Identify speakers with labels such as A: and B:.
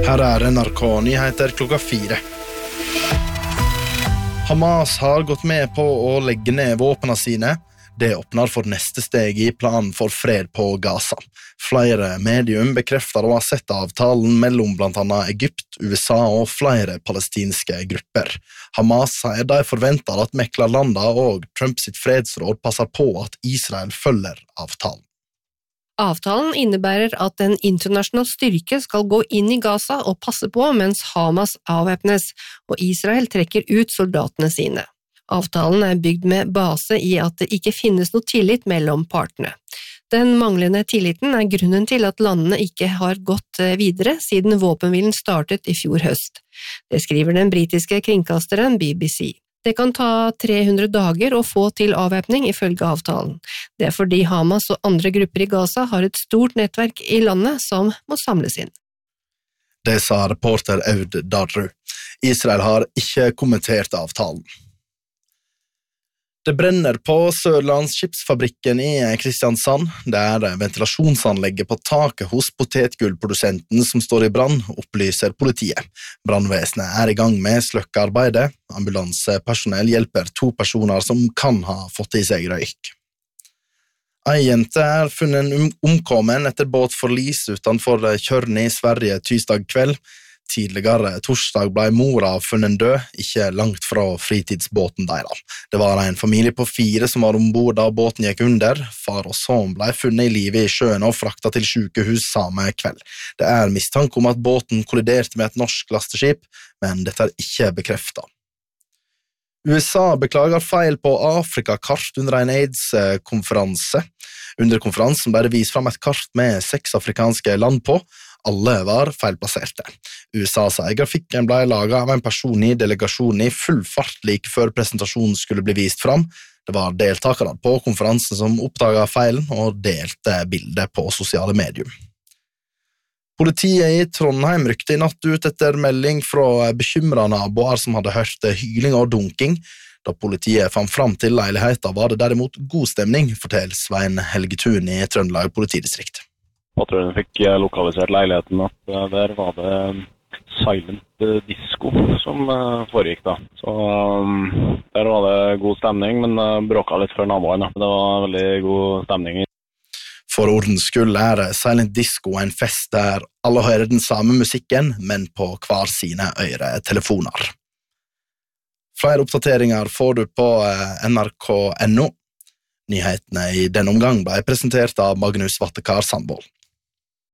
A: Her NRK Nyheter klokka 4. Hamas har gått med på å legge ned våpnene sine. Det åpner for neste steg i planen for fred på Gaza. Flere medium bekrefter å ha sett avtalen mellom blant annet Egypt, USA og flere palestinske grupper. Hamas sier de forventer at meklerlanda og Trump sitt fredsråd passer på at Israel følger avtalen.
B: Avtalen innebærer at en internasjonal styrke skal gå inn i Gaza og passe på mens Hamas avvæpnes, og Israel trekker ut soldatene sine. Avtalen er bygd med base i at det ikke finnes noe tillit mellom partene. Den manglende tilliten er grunnen til at landene ikke har gått videre siden våpenhvilen startet i fjor høst. Det skriver den britiske kringkasteren BBC. Det kan ta 300 dager å få til avvæpning ifølge avtalen. Det er fordi Hamas og andre grupper i Gaza har et stort nettverk i landet som må samles inn.
A: Det sa reporter Aud Darru. Israel har ikke kommentert avtalen. Det brenner på Sørlandsskipsfabrikken i Kristiansand. Det er ventilasjonsanlegget på taket hos potetgullprodusenten som står i brann, opplyser politiet. Brannvesenet er i gang med sløkkearbeidet. Ambulansepersonell hjelper 2 personer som kan ha fått i seg røyk. Ei jente er funnet omkommen etter båtforlis utenfor Tjørn i Sverige tirsdag kveld. Tidligere torsdag ble mora funnet død, ikke langt fra fritidsbåten deres. Det var en familie på 4 som var ombord da båten gikk under. Far og sønn ble funnet i live i sjøen og fraktet til sykehus samme kveld. Det er mistanke om at båten kolliderte med et norsk lasteskip, men dette er ikke bekreftet. USA beklager feil på Afrikakart under en AIDS-konferanse. Under konferansen ble det vist fram et kart med 6 afrikanske land på. Alle var feilplasserte. USA sier grafikken ble laget av en person i delegasjonen i full fart like før presentasjonen skulle bli vist fram. Det var deltakere på konferansen som oppdaget feilen og delte bildet på sosiale medier. Politiet i Trondheim rykte i natt ut etter melding fra bekymrede naboer som hadde hørt hyling og dunking. Da politiet fant fram til leiligheten var det derimot god stemning, forteller Svein Helgetun i Trøndelag politidistrikt.
C: Patruljen fikk lokalisert leiligheten at der var det silent disco som foregikk da. Så der var det god stemning, men bråket litt for naboene. Det var veldig god stemning.
A: For ordens skyld er silent disco en fest der alle hører den samme musikken, men på hver sine øretelefoner. Flere oppdateringer får du på nrk.no. Nyhetene i denne omgang ble presentert av Magnus Vattekar Sandvold.